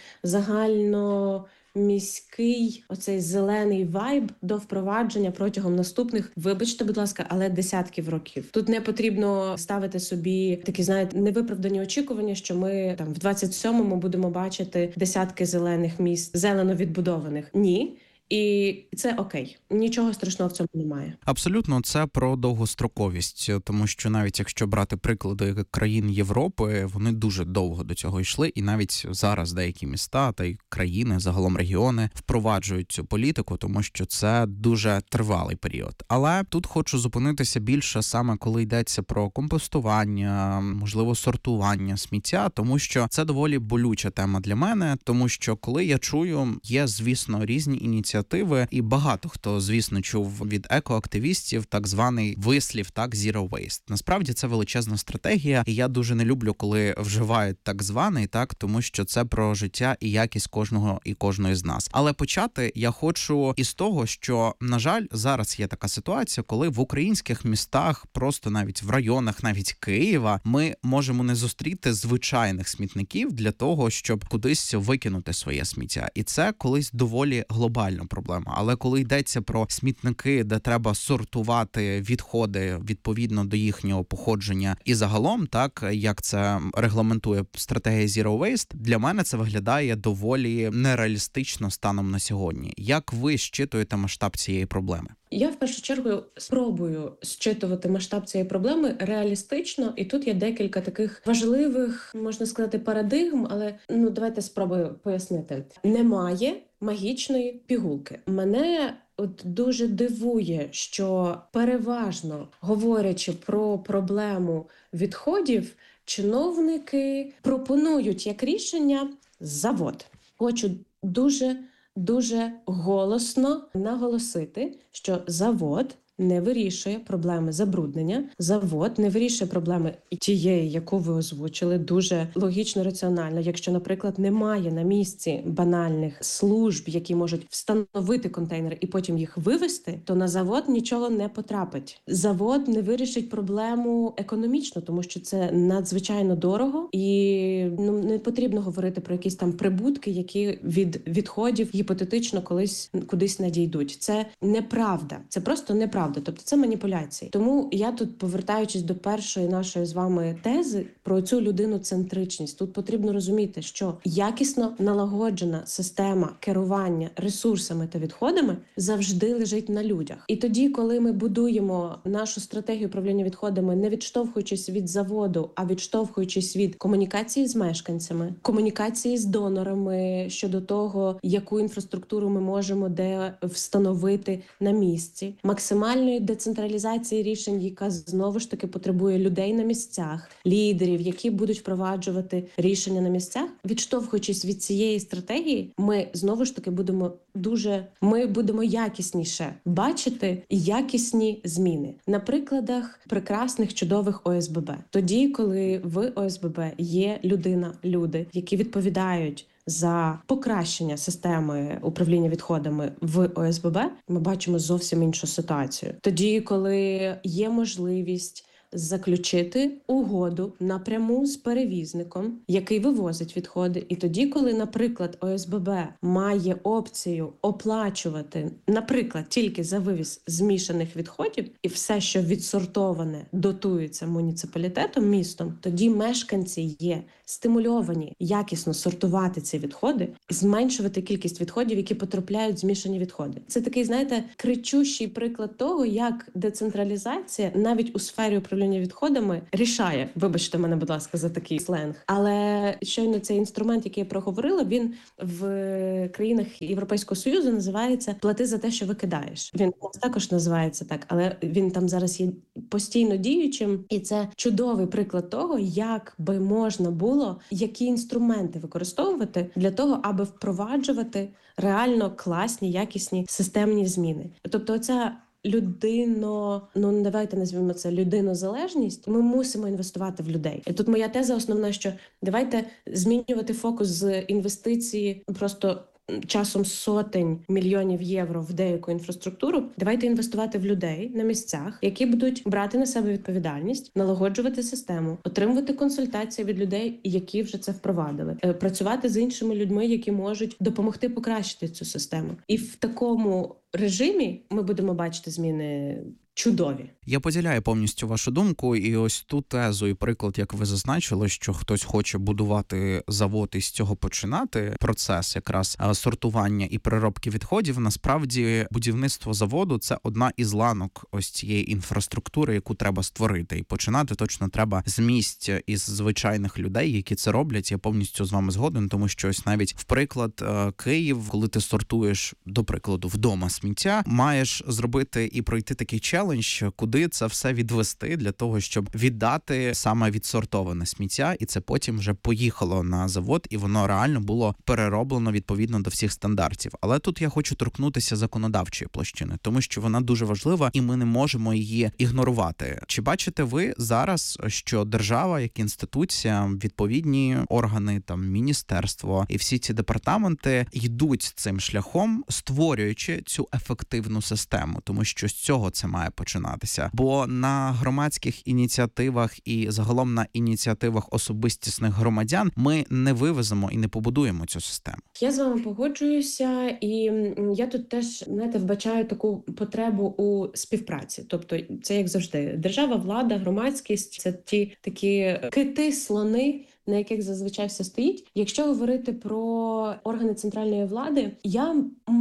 загально міський оцей зелений вайб до впровадження протягом наступних, вибачте, будь ласка, але десятків років. Тут не потрібно ставити собі такі, знаєте, невиправдані очікування, що ми там в двадцять сьомому будемо бачити десятки зелених міст, зелено відбудованих. Ні. І це окей. Нічого страшного в цьому немає. Абсолютно, це про довгостроковість, тому що навіть якщо брати приклади країн Європи, вони дуже довго до цього йшли, і навіть зараз деякі міста та й країни, загалом регіони, впроваджують цю політику, тому що це дуже тривалий період. Але тут хочу зупинитися більше саме коли йдеться про компостування, можливо, сортування сміття, тому що це доволі болюча тема для мене, тому що коли я чую, є, звісно, різні ініціативи, і багато хто, звісно, чув від екоактивістів так званий вислів, так, zero waste. Насправді це величезна стратегія, і я дуже не люблю, коли вживають так званий, так, тому що це про життя і якість кожного і кожної з нас. Але почати я хочу із того, що, на жаль, зараз є така ситуація, коли в українських містах, просто навіть в районах, навіть Києва, ми можемо не зустріти звичайних смітників для того, щоб кудись викинути своє сміття. І це колись доволі глобально проблема. Але коли йдеться про смітники, де треба сортувати відходи відповідно до їхнього походження і загалом, так, як це регламентує стратегія Zero Waste, для мене це виглядає доволі нереалістично станом на сьогодні. Як ви щитуєте масштаб цієї проблеми? Я в першу чергу спробую зчитувати масштаб цієї проблеми реалістично, і тут є декілька таких важливих, можна сказати, парадигм, але ну давайте спробую пояснити. Немає магічної пігулки. Мене от дуже дивує, що переважно говорячи про проблему відходів, чиновники пропонують як рішення завод. Хочу дуже дуже голосно наголосити, що завод не вирішує проблеми забруднення, завод не вирішує проблеми тієї, яку ви озвучили, дуже логічно, раціонально. Якщо, наприклад, немає на місці банальних служб, які можуть встановити контейнери і потім їх вивезти, то на завод нічого не потрапить. Завод не вирішить проблему економічно, тому що це надзвичайно дорого і ну, не потрібно говорити про якісь там прибутки, які від відходів гіпотетично колись кудись надійдуть. Це неправда. Це просто неправда. неправда, тобто це маніпуляції. Тому я тут, повертаючись до першої нашої з вами тези про цю людиноцентричність, тут потрібно розуміти, що якісно налагоджена система керування ресурсами та відходами завжди лежить на людях. І тоді, коли ми будуємо нашу стратегію управління відходами, не відштовхуючись від заводу, а відштовхуючись від комунікації з мешканцями, комунікації з донорами щодо того, яку інфраструктуру ми можемо де встановити на місці, максимальної децентралізації рішень, яка знову ж таки потребує людей на місцях, лідерів, які будуть впроваджувати рішення на місцях. Відштовхуючись від цієї стратегії, ми знову ж таки будемо дуже, ми будемо якісніше бачити якісні зміни на прикладах прекрасних, чудових О С Б Б. Тоді, коли в О С Б Б є людина, люди, які відповідають за покращення системи управління відходами в О С Б Б, ми бачимо зовсім іншу ситуацію. Тоді, коли є можливість заключити угоду напряму з перевізником, який вивозить відходи. І тоді, коли, наприклад, О С Б Б має опцію оплачувати, наприклад, тільки за вивіз змішаних відходів, і все, що відсортоване, дотується муніципалітетом, містом, тоді мешканці є стимульовані якісно сортувати ці відходи і зменшувати кількість відходів, які потрапляють в змішані відходи. Це такий, знаєте, кричущий приклад того, як децентралізація навіть у сфері управління відходами рішає. Вибачте мене, будь ласка, за такий сленг. Але щойно цей інструмент, який я проговорила, він в країнах Європейського Союзу називається «плати за те, що викидаєш». Він також називається так, але він там зараз є постійно діючим. І це чудовий приклад того, як би можна було, які інструменти використовувати для того, аби впроваджувати реально класні, якісні системні зміни. Тобто оця людино, ну давайте назвемо це людинозалежність, ми мусимо інвестувати в людей. І тут моя теза основна, що давайте змінювати фокус з інвестиції просто часом сотень мільйонів євро в деяку інфраструктуру, давайте інвестувати в людей на місцях, які будуть брати на себе відповідальність, налагоджувати систему, отримувати консультації від людей, які вже це впровадили, працювати з іншими людьми, які можуть допомогти покращити цю систему. І в такому режимі ми будемо бачити зміни чудові. Я поділяю повністю вашу думку, і ось ту тезу і приклад, як ви зазначили, що хтось хоче будувати завод і з цього починати процес якраз сортування і переробки відходів. Насправді будівництво заводу – це одна із ланок ось цієї інфраструктури, яку треба створити. І починати точно треба з місць із звичайних людей, які це роблять. Я повністю з вами згоден, тому що ось навіть в приклад Київ, коли ти сортуєш, до прикладу, вдома сміття, маєш зробити і пройти такий челендж, куди це все відвести для того, щоб віддати саме відсортоване сміття, і це потім вже поїхало на завод, і воно реально було перероблено відповідно до всіх стандартів. Але тут я хочу торкнутися законодавчої площини, тому що вона дуже важлива, і ми не можемо її ігнорувати. Чи бачите ви зараз, що держава, як інституція, відповідні органи, там, міністерство і всі ці департаменти йдуть цим шляхом, створюючи цю ефективну систему, тому що з цього це має починатися. Бо на громадських ініціативах і загалом на ініціативах особистісних громадян ми не вивеземо і не побудуємо цю систему. Я з вами погоджуюся, і я тут теж, знаєте, вбачаю таку потребу у співпраці. Тобто це, як завжди, держава, влада, громадськість – це ті такі кити-слони, на яких зазвичай все стоїть. Якщо говорити про органи центральної влади, я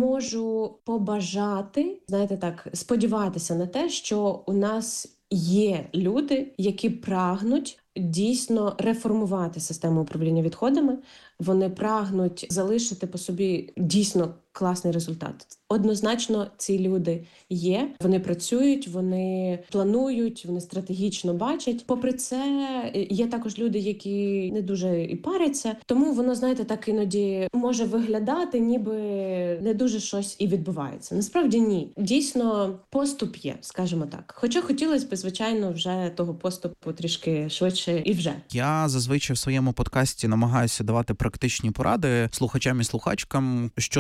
можу побажати, знаєте так, сподіватися на те, що у нас є люди, які прагнуть дійсно реформувати систему управління відходами, вони прагнуть залишити по собі дійсно класний результат. Однозначно ці люди є, вони працюють, вони планують, вони стратегічно бачать. Попри це, є також люди, які не дуже і паряться, тому воно, знаєте, так іноді може виглядати, ніби не дуже щось і відбувається. Насправді ні. Дійсно, поступ є, скажімо так. Хоча хотілося б, звичайно, вже того поступу трішки швидше і вже. Я зазвичай в своєму подкасті намагаюся давати практичні поради слухачам і слухачкам, що стосується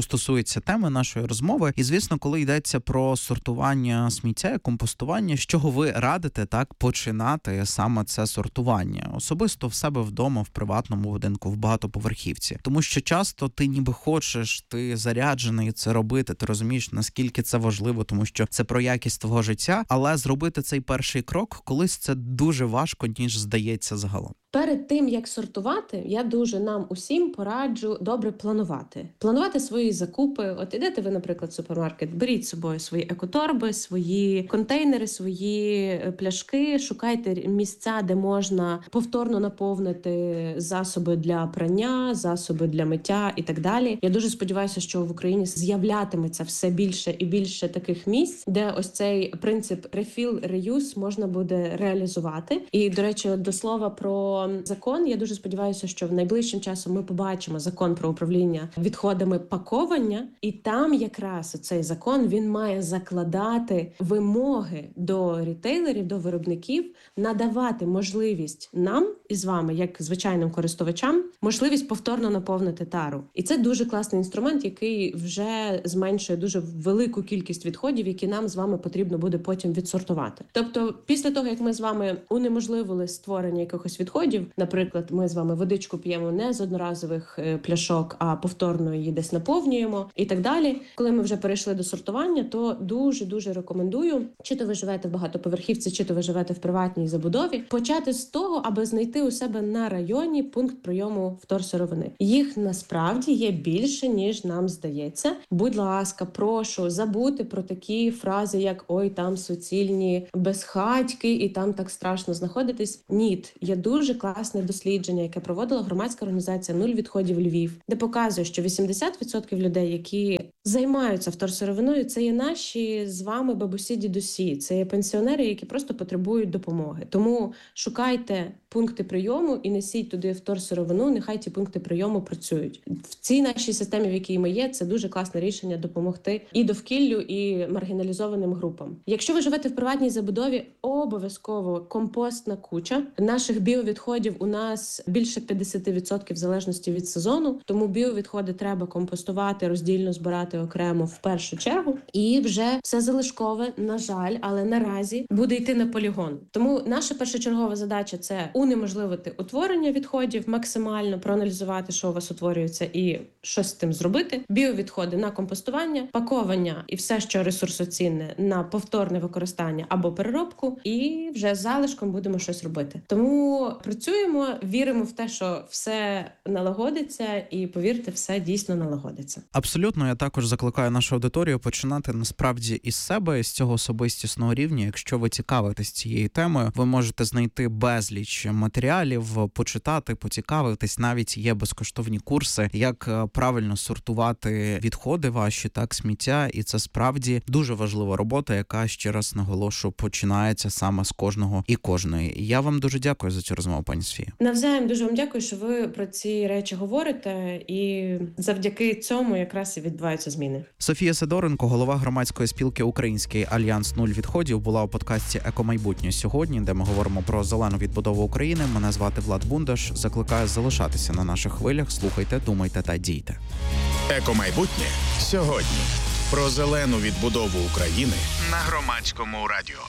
стосується теми нашої розмови. І, звісно, коли йдеться про сортування сміття і компостування, з чого ви радите так починати саме це сортування? Особисто в себе вдома, в приватному будинку, в багатоповерхівці. Тому що часто ти ніби хочеш, ти заряджений це робити, ти розумієш, наскільки це важливо, тому що це про якість твого життя, але зробити цей перший крок колись це дуже важко, ніж здається загалом. Перед тим, як сортувати, я дуже нам усім пораджу добре планувати. Планувати свої закупи. От ідете ви, наприклад, в супермаркет, беріть з собою свої екоторби, свої контейнери, свої пляшки, шукайте місця, де можна повторно наповнити засоби для прання, засоби для миття і так далі. Я дуже сподіваюся, що в Україні з'являтиметься все більше і більше таких місць, де ось цей принцип refill, reuse можна буде реалізувати. І, до речі, до слова про закон, я дуже сподіваюся, що в найближчим часом ми побачимо закон про управління відходами паковання, і там якраз цей закон, він має закладати вимоги до рітейлерів, до виробників, надавати можливість нам із вами, як звичайним користувачам, можливість повторно наповнити тару. І це дуже класний інструмент, який вже зменшує дуже велику кількість відходів, які нам з вами потрібно буде потім відсортувати. Тобто, після того, як ми з вами унеможливили створення якихось відходів, наприклад, ми з вами водичку п'ємо не з одноразових пляшок, а повторно її десь наповнюємо і так далі. Коли ми вже перейшли до сортування, то дуже-дуже рекомендую, чи то ви живете в багатоповерхівці, чи то ви живете в приватній забудові, почати з того, аби знайти у себе на районі пункт прийому вторсировини. Їх насправді є більше, ніж нам здається. Будь ласка, прошу, забути про такі фрази, як «Ой, там суцільні безхатьки, і там так страшно знаходитись». Ні, є дуже класне дослідження, яке проводила громадська організація «Нуль відходів Львів», де показує, що вісімдесят відсотків людей, які займаються вторсировиною, це є наші з вами бабусі, дідусі, це є пенсіонери, які просто потребують допомоги. Тому шукайте пункти прийому і несіть туди вторсировину, нехай ці пункти прийому працюють. В цій нашій системі, в якій ми є, це дуже класне рішення допомогти і довкіллю, і маргіналізованим групам. Якщо ви живете в приватній забудові, обов'язково компостна куча. Наших біовідходів у нас більше п'ятдесят відсотків в залежності від сезону, тому біовідходи треба компостувати, роздільно збирати окремо в першу чергу. І вже все залишкове, на жаль, але наразі буде йти на полігон. Тому наша першочергова задача – це унеможливити утворення відходів, максимально проаналізувати, що у вас утворюється, і щось з тим зробити. Біовідходи на компостування, паковання і все, що ресурсоцінне, на повторне використання або переробку, і вже залишком будемо щось робити. Тому працюємо, віримо в те, що все налагодиться, і, повірте, все дійсно налагодиться. Абсолютно, я також закликаю нашу аудиторію починати насправді із себе, з цього особистісного рівня. Якщо ви цікавитесь цією темою, ви можете знайти безліч матеріалів, почитати, поцікавитись. Навіть є безкоштовні курси, як правильно сортувати відходи ваші, так, сміття. І це справді дуже важлива робота, яка, ще раз наголошу, починається саме з кожного і кожної. Я вам дуже дякую за цю розмову, пані Софія. Навзаєм дуже вам дякую, що ви про ці речі говорите, і завдяки цьому якраз і відбуваються зміни. Софія Сидоренко, голова громадської спілки «Український альянс нуль відходів», була у подкасті «Екомайбутнє сьогодні», де ми говоримо про зелену відбудову України. Мене звати Влад Бундаш. Закликаю залишатися на наших хвилях. Слухайте, думайте та дійте. Екомайбутнє сьогодні. Про зелену відбудову України на Громадському радіо.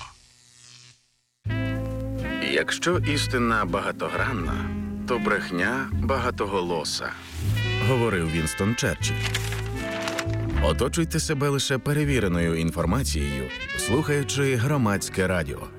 Якщо істина багатогранна, то брехня багатоголоса, говорив Вінстон Черчилль. Оточуйте себе лише перевіреною інформацією, слухаючи Громадське радіо.